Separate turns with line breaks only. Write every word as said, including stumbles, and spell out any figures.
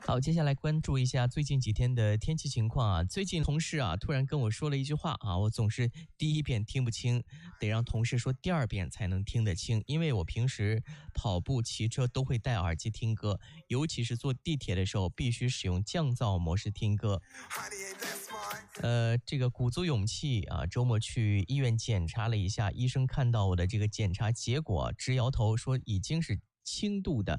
好，接下来关注一下最近几天的天气情况啊。最近同事啊突然跟我说了一句话啊，我总是第一遍听不清，得让同事说第二遍才能听得清。因为我平时跑步、骑车都会戴耳机听歌，尤其是坐地铁的时候必须使用降噪模式听歌。呃，这个鼓足勇气啊，周末去医院检查了一下，医生看到我的这个检查结果，直摇头说已经是轻度的